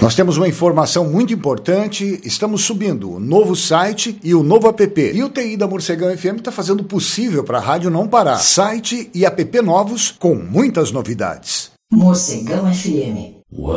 Nós temos uma informação muito importante, estamos subindo o novo site e o novo app. E o TI da Morcegão FM está fazendo o possível para a rádio não parar. Site e app novos com muitas novidades. Morcegão FM.